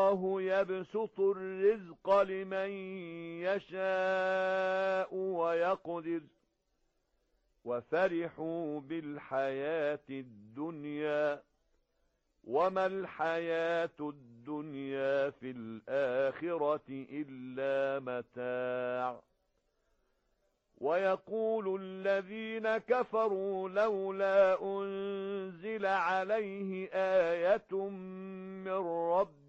الله يبسط الرزق لمن يشاء ويقدر وفرحوا بالحياة الدنيا وما الحياة الدنيا في الآخرة إلا متاع ويقول الذين كفروا لولا أنزل عليه آية من ربه